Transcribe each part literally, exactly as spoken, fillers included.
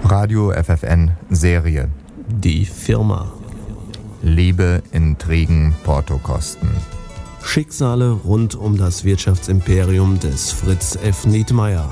Radio F F N Serie. Die Firma. Liebe, Intrigen, Portokosten. Schicksale rund um das Wirtschaftsimperium des Fritz F. Nietmeyer.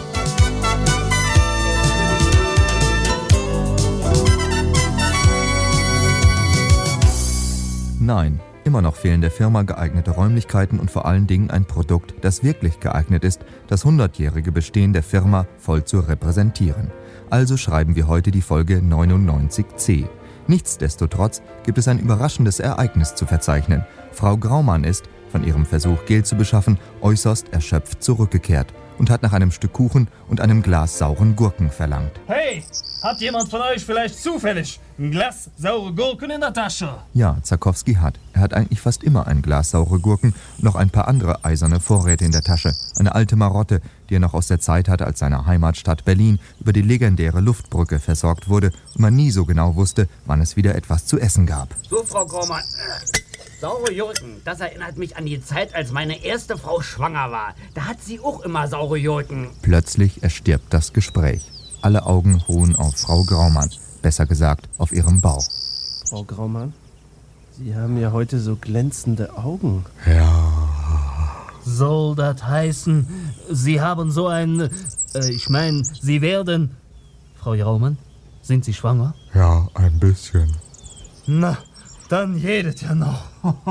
Nein, immer noch fehlen der Firma geeignete Räumlichkeiten und vor allen Dingen ein Produkt, das wirklich geeignet ist, das hundertjährige Bestehen der Firma voll zu repräsentieren. Also schreiben wir heute die Folge neunundneunzig C. Nichtsdestotrotz gibt es ein überraschendes Ereignis zu verzeichnen. Frau Graumann ist, von ihrem Versuch, Geld zu beschaffen, äußerst erschöpft zurückgekehrt und hat nach einem Stück Kuchen und einem Glas sauren Gurken verlangt. Hey, hat jemand von euch vielleicht zufällig ein Glas saure Gurken in der Tasche? Ja, Zarkowski hat. Er hat eigentlich fast immer ein Glas saure Gurken und noch ein paar andere eiserne Vorräte in der Tasche. Eine alte Marotte, die er noch aus der Zeit hatte, als seine Heimatstadt Berlin über die legendäre Luftbrücke versorgt wurde und man nie so genau wusste, wann es wieder etwas zu essen gab. So, Frau Graumann, saure Gurken, das erinnert mich an die Zeit, als meine erste Frau schwanger war. Da hat sie auch immer saure Gurken. Plötzlich erstirbt das Gespräch. Alle Augen ruhen auf Frau Graumann, besser gesagt auf ihrem Bauch. Frau Graumann, Sie haben ja heute so glänzende Augen. Ja. Soll das heißen, Sie haben so ein... Äh, ich meine, Sie werden... Frau Graumann, sind Sie schwanger? Ja, ein bisschen. Na, dann jedet ja noch.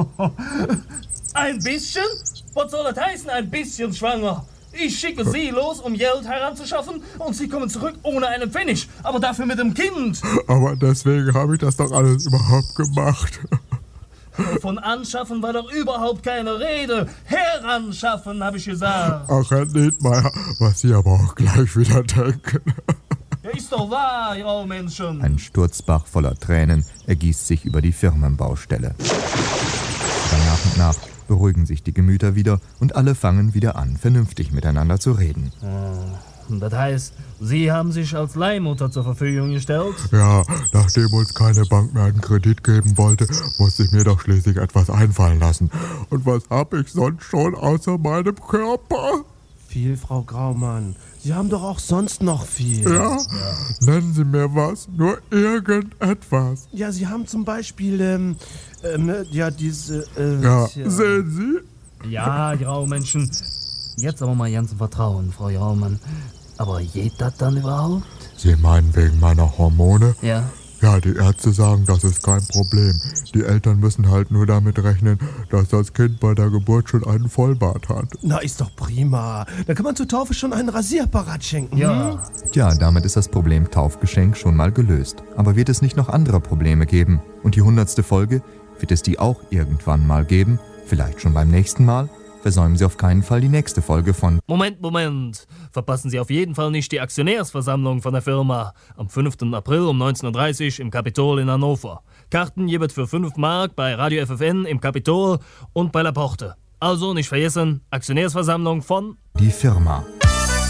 Ein bisschen? Was soll das heißen, ein bisschen schwanger? Ich schicke Sie los, um Geld heranzuschaffen und Sie kommen zurück ohne einen Pfennig, aber dafür mit dem Kind. Aber deswegen habe ich das doch alles überhaupt gemacht. Von anschaffen war doch überhaupt keine Rede. Heranschaffen, habe ich gesagt. Ach, Herr Nietmeyer, was Sie aber auch gleich wieder denken. Ja, ist doch wahr, ihr Menschen. Ein Sturzbach voller Tränen ergießt sich über die Firmenbaustelle. Dann nach und nach beruhigen sich die Gemüter wieder und alle fangen wieder an, vernünftig miteinander zu reden. Das heißt, Sie haben sich als Leihmutter zur Verfügung gestellt? Ja, nachdem uns keine Bank mehr einen Kredit geben wollte, musste ich mir doch schließlich etwas einfallen lassen. Und was habe ich sonst schon außer meinem Körper? Viel, Frau Graumann. Sie haben doch auch sonst noch viel. Ja? Ja. Nennen Sie mir was, nur irgendetwas. Ja, Sie haben zum Beispiel, ähm, ähm, ja, diese, äh, Ja, ja. sehen Sie? Ja, Graumenschen. Jetzt aber mal ganz im Vertrauen, Frau Graumann. Aber geht das dann überhaupt? Sie meinen wegen meiner Hormone? Ja. Ja, die Ärzte sagen, das ist kein Problem. Die Eltern müssen halt nur damit rechnen, dass das Kind bei der Geburt schon einen Vollbart hat. Na, ist doch prima. Da kann man zur Taufe schon einen Rasierapparat schenken. Ja. Hm? Tja, damit ist das Problem Taufgeschenk schon mal gelöst. Aber wird es nicht noch andere Probleme geben? Und die hundertste Folge, wird es die auch irgendwann mal geben? Vielleicht schon beim nächsten Mal? Versäumen Sie auf keinen Fall die nächste Folge von... Moment, Moment. Verpassen Sie auf jeden Fall nicht die Aktionärsversammlung von der Firma. Am fünften April um neunzehn Uhr dreißig im Kapitol in Hannover. Karten gibt es für fünf Mark bei Radio F F N im Kapitol und bei La Porte. Also nicht vergessen, Aktionärsversammlung von... Die Firma.